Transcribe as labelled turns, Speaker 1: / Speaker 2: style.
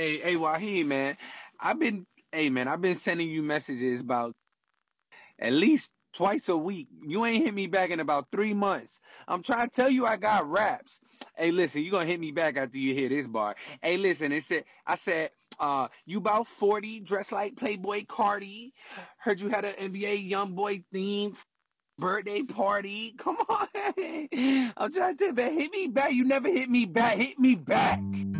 Speaker 1: Hey, Wahid, man. I've been, I've been sending you messages about at least twice a week. You ain't hit me back in about 3 months. I'm trying to tell you I got raps. Hey, listen, you gonna hit me back after you hear this bar. Hey, listen, I said, you about 40, dressed like Playboy Cardi. Heard you had an NBA YoungBoy theme birthday party. Come on, I'm trying to tell you, man, hit me back. You never hit me back. Hit me back.